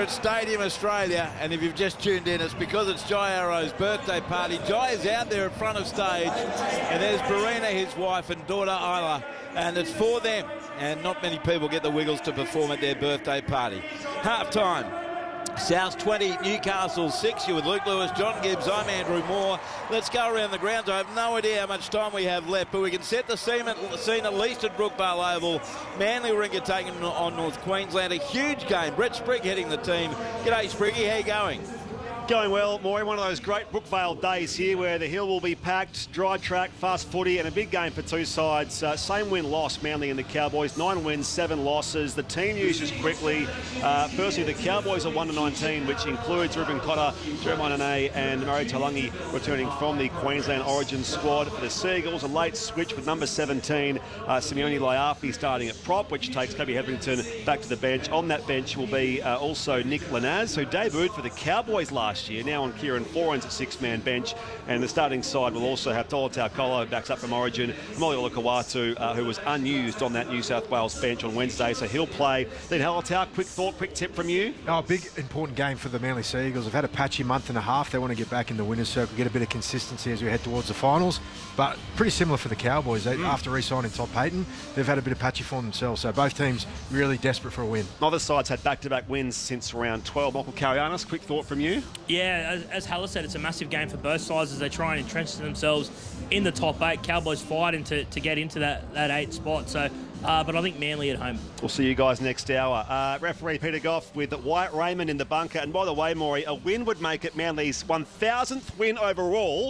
at Stadium Australia, and if you've just tuned in, it's because it's Jai Arrow's birthday party. Jai is out there in front of stage, and there's Barina, his wife, and daughter Isla, and it's for them. And not many people get the wiggles to perform at their birthday party. Half-time. South 20, Newcastle 6. You with Luke Lewis, John Gibbs, I'm Andrew Moore. Let's go around the grounds. I have no idea how much time we have left, but we can set the scene at least at Brookvale Oval. Manly Warringah taking on North Queensland. A huge game. Brett Sprigg heading the team. G'day, Spriggy. How you going? Going well, Maury. One of those great Brookvale days here where the hill will be packed, dry track, fast footy, and a big game for two sides. Same win-loss, Manly and the Cowboys. 9 wins, 7 losses. The team news just quickly. Firstly, the Cowboys are 1-19, which includes Ruben Cotter, Jeremiah Nene, and Murray Taulagi returning from the Queensland Origin squad. For the Seagulls, a late switch with number 17, Simeone Laiafi, starting at prop, which takes Kobe Hetherington back to the bench. On that bench will be also Nick Lanaz, who debuted for the Cowboys last year, now on Kieran Foran's at 6-man bench, and the starting side will also have Tola Taukolo, backs up from Origin, Molly Olakawatu, who was unused on that New South Wales bench on Wednesday, so he'll play. Then Halatau, quick thought, quick tip from you? Oh, big important game for the Manly Seagulls. They've had a patchy month and a half. They want to get back in the winner's circle, get a bit of consistency as we head towards the finals, but pretty similar for the Cowboys. After re-signing Todd Payton, they've had a bit of patchy form themselves, so both teams really desperate for a win. Neither side's had back-to-back wins since round 12. Michael Carianis, quick thought from you? Yeah, as Haller said, it's a massive game for both sides as they try and entrench themselves in the top 8. Cowboys fighting to get into that 8 spot. So, but I think Manly at home. We'll see you guys next hour. Referee Peter Goff with Wyatt Raymond in the bunker. And by the way, Maury, a win would make it Manly's 1,000th win overall.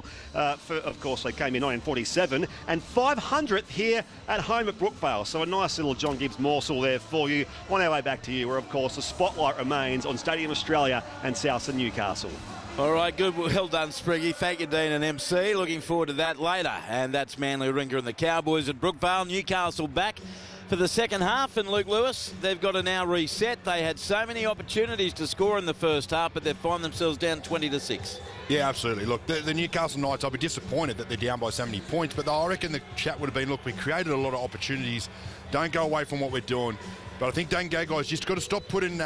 Of course, they came in 1947. And 500th here at home at Brookvale. So a nice little John Gibbs morsel there for you. On our way back to you, where, of course, the spotlight remains on Stadium Australia and Southern Newcastle. All right, good. Well done, Spriggy. Thank you, Dean and MC. Looking forward to that later. And that's Manly Warringah and the Cowboys at Brookvale. Newcastle back for the second half. And Luke Lewis, they've got to now reset. They had so many opportunities to score in the first half, but they find themselves down 20-6. Yeah, absolutely. Look, the Newcastle Knights, I'll be disappointed that they're down by so many points, but I reckon the chat would have been, look, we created a lot of opportunities. Don't go away from what we're doing. But I think Dane Gagai just got to stop putting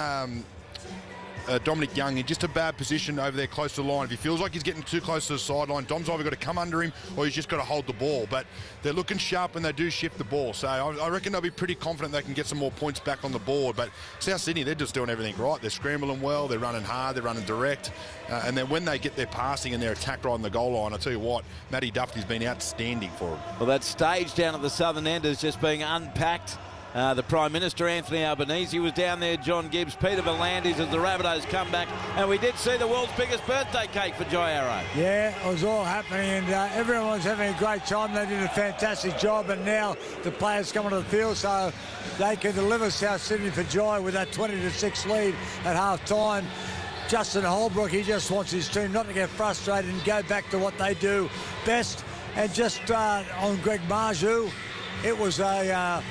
Dominic Young in just a bad position over there close to the line. If he feels like he's getting too close to the sideline, Dom's either got to come under him or he's just got to hold the ball. But they're looking sharp and they do shift the ball. So I reckon they'll be pretty confident they can get some more points back on the board. But South Sydney, they're just doing everything right. They're scrambling well, they're running hard, they're running direct. And then when they get their passing and their attack right on the goal line, I tell you what, Matty Duffy's been outstanding for them. Well, that stage down at the southern end is just being unpacked. The Prime Minister, Anthony Albanese, was down there, John Gibbs, Peter V'landys as the Rabbitohs come back. And we did see the world's biggest birthday cake for Jai Arrow. Yeah, it was all happening and everyone was having a great time. They did a fantastic job and now the players come onto the field so they can deliver South Sydney for Jai with that 20-6 lead at half-time. Justin Holbrook, he just wants his team not to get frustrated and go back to what they do best. And just on Greg Marju, it was a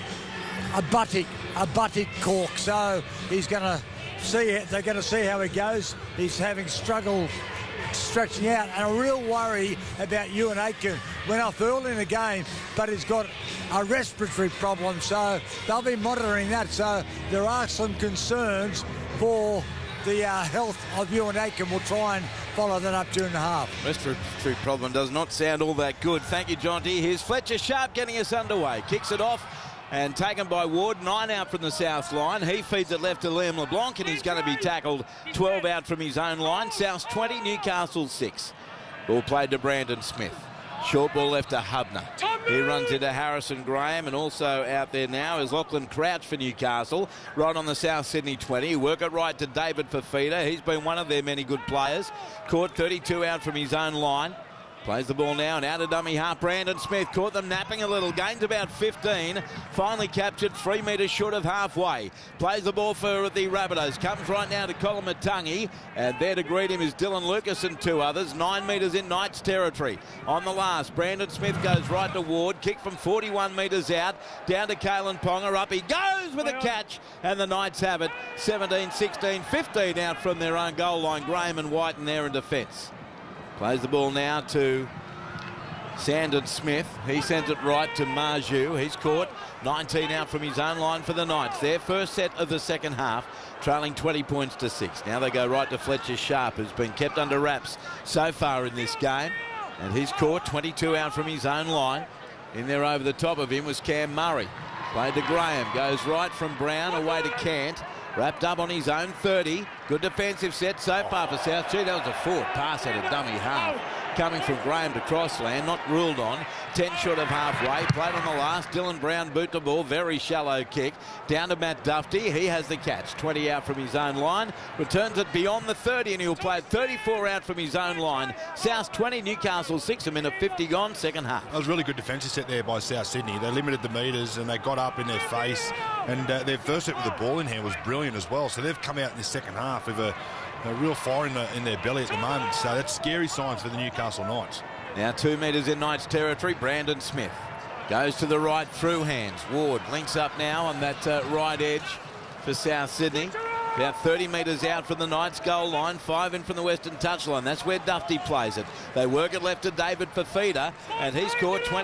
buttock cork, so he's going to see it. They're going to see how he goes. He's having struggle stretching out, and a real worry about Ewan Aitken. Went off early in the game, but he's got a respiratory problem, so they'll be monitoring that. So there are some concerns for the health of Ewan Aitken. We'll try and follow that up during the half. Respiratory problem does not sound all that good. Thank you, Jonty. Here's Fletcher Sharp getting us underway. Kicks it off. And taken by Ward, 9 out from the south line. He feeds it left to Liam LeBlanc, and he's going to be tackled 12 out from his own line. South 20, Newcastle 6. Ball played to Brandon Smith. Short ball left to Hubner. He runs into Harrison Graham, and also out there now is Lachlan Crouch for Newcastle, right on the South Sydney 20. Work it right to David Fafita. He's been one of their many good players. Caught 32 out from his own line. Plays the ball now and out of dummy half. Brandon Smith caught them napping a little. Gains about 15. Finally captured 3 metres short of halfway. Plays the ball for the Rabbitohs. Comes right now to Colin Matangi. And there to greet him is Dylan Lucas and 2 others. 9 metres in Knights territory. On the last, Brandon Smith goes right to Ward. Kick from 41 metres out. Down to Kalen Ponga. Up he goes with a catch. And the Knights have it. 17, 16, 15 out from their own goal line. Graham and White in there in defence. Plays the ball now to Sandon Smith, he sends it right to Marju. He's caught 19 out from his own line for the Knights. Their first set of the second half, trailing 20 points to 6. Now they go right to Fletcher Sharp, who's been kept under wraps so far in this game. And he's caught 22 out from his own line. In there over the top of him was Cam Murray. Played to Graham, goes right from Brown away to Cant. Wrapped up on his own 30. Good defensive set so far for South. Gee, that was a forward pass at a dummy half. Coming from Graham to Crossland, not ruled on. 10 short of halfway. Played on the last. Dylan Brown boot the ball. Very shallow kick. Down to Matt Dufty. He has the catch. 20 out from his own line. Returns it beyond the 30 and he'll play 34 out from his own line. South 20, Newcastle 6. A minute 50 gone, second half. That was a really good defensive set there by South Sydney. They limited the metres and they got up in their face. And their first set with the ball in hand was brilliant as well. So they've come out in the second half with a real fire in their belly at the moment. So that's scary signs for the Newcastle Knights. Now 2 metres in Knights territory. Brandon Smith goes to the right through hands. Ward links up now on that right edge for South Sydney. About 30 metres out from the Knights goal line. 5 in from the western touchline. That's where Dufty plays it. They work it left to David Fafita, and he's caught 20.